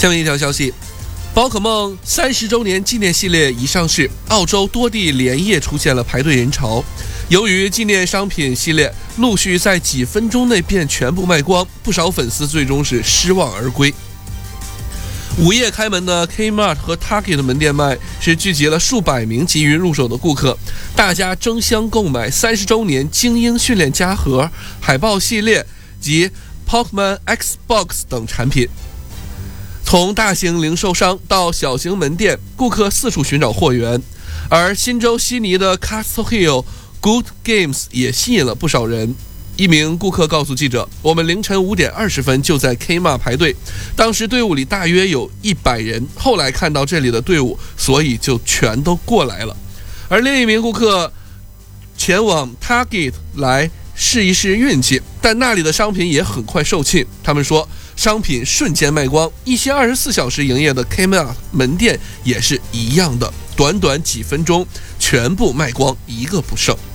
下面一条消息，宝可梦30周年纪念系列已上市，澳洲多地连夜出现了排队人潮。由于纪念商品系列陆续在几分钟内便全部卖光，不少粉丝最终是失望而归。午夜开门的 Kmart 和 Target 门店卖是聚集了数百名急于入手的顾客，大家争相购买30周年精英训练家盒、海豹系列及 Pokémon Xbox 等产品。从大型零售商到小型门店，顾客四处寻找货源，而新州悉尼的 Castle Hill Good Games 也吸引了不少人。一名顾客告诉记者，我们凌晨5点20分就在 Kmart 排队，当时队伍里大约有100人，后来看到这里的队伍，所以就全都过来了。而另一名顾客前往 Target 来试一试运气，但那里的商品也很快售罄。他们说商品瞬间卖光，一些24小时营业的 Kmart 门店也是一样的，短短几分钟全部卖光，一个不剩。